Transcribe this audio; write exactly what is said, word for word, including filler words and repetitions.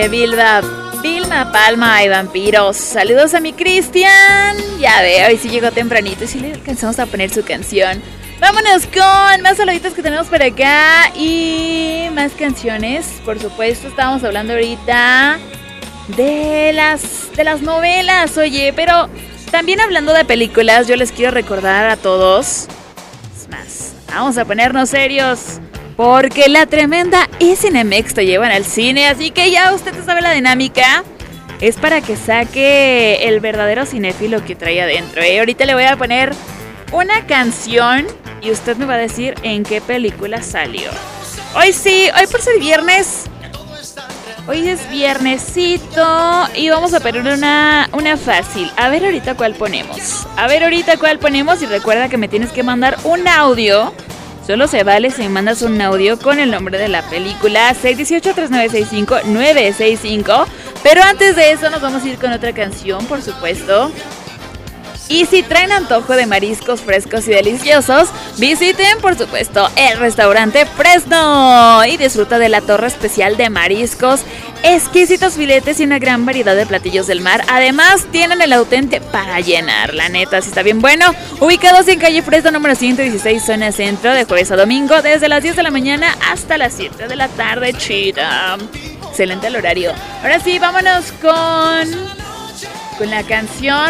Vilma, Vilma Palma y Vampiros. Saludos a mi Cristian. Ya veo, y si llegó tempranito y si le alcanzamos a poner su canción. Vámonos con más saluditos que tenemos por acá y más canciones. Por supuesto, estábamos hablando ahorita de las, de las novelas, oye, pero también hablando de películas, yo les quiero recordar a todos. Es más, vamos a ponernos serios. Porque la tremenda y Cinemex te llevan al cine, así que ya usted sabe la dinámica. Es para que saque el verdadero cinéfilo que trae adentro, ¿eh? Ahorita le voy a poner una canción y usted me va a decir en qué película salió. Hoy sí, hoy por ser viernes. Hoy es viernesito y vamos a poner una, una fácil. A ver ahorita cuál ponemos. A ver ahorita cuál ponemos y recuerda que me tienes que mandar un audio. Solo se vale si me mandas un audio con el nombre de la película seis uno ocho, tres nueve seis cinco, nueve seis cinco. Pero antes de eso nos vamos a ir con otra canción, por supuesto. Y si traen antojo de mariscos frescos y deliciosos, visiten, por supuesto, el restaurante Fresno y disfruta de la torre especial de mariscos, exquisitos filetes y una gran variedad de platillos del mar. Además, tienen el auténtico para llenar, la neta, si está bien bueno. Ubicados en calle Fresno, número ciento dieciséis, zona centro, de jueves a domingo, desde las diez de la mañana hasta las siete de la tarde. Chida. Excelente el horario. Ahora sí, vámonos con... con la canción